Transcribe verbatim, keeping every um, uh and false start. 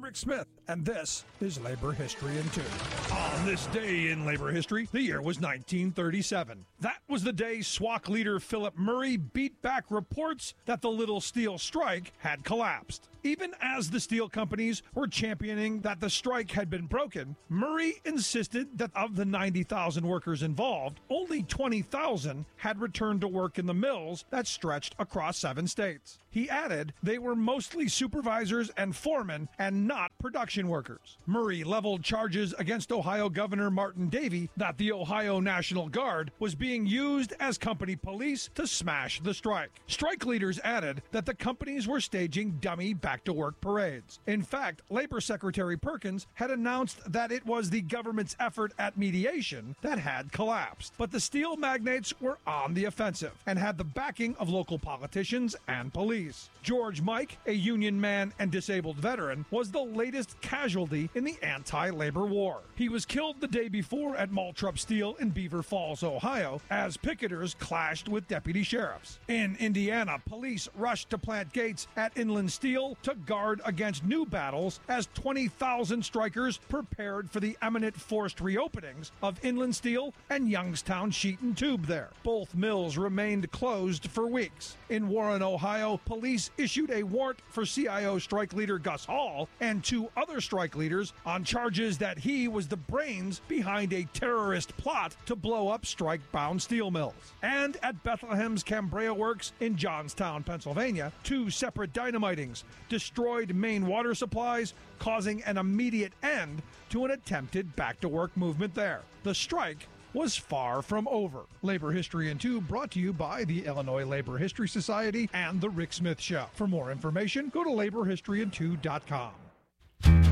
I'm Rick Smith, and this is Labor History in Two. On this day in labor history, the year was nineteen thirty-seven. That was the day S W A C leader Philip Murray beat back reports that the Little Steel strike had collapsed. Even as the steel companies were championing that the strike had been broken, Murray insisted that of the ninety thousand workers involved, only twenty thousand had returned to work in the mills that stretched across seven states. He added they were mostly supervisors and foremen and not production workers. Murray leveled charges against Ohio Governor Martin Davey that the Ohio National Guard was being used as company police to smash the strike. Strike leaders added that the companies were staging dummy back-to-work parades. In fact, Labor Secretary Perkins had announced that it was the government's effort at mediation that had collapsed. But the steel magnates were on the offensive and had the backing of local politicians and police. George Mike, a union man and disabled veteran, was the latest casualty in the anti-labor war. He was killed the day before at Maltrup Steel in Beaver Falls, Ohio, as picketers clashed with deputy sheriffs. In Indiana, police rushed to plant gates at Inland Steel to guard against new battles as twenty thousand strikers prepared for the imminent forced reopenings of Inland Steel and Youngstown Sheet and Tube there. Both mills remained closed for weeks. In Warren, Ohio, police issued a warrant for C I O strike leader Gus Hall and two other strike leaders on charges that he was the brains behind a terrorist plot to blow up strike-bound steel mills. And at Bethlehem's Cambria Works in Johnstown, Pennsylvania, two separate dynamitings destroyed main water supplies, causing an immediate end to an attempted back-to-work movement there. The strike was far from over. Labor History in Two brought to you by the Illinois Labor History Society and The Rick Smith Show. For more information, go to labor history in two dot com.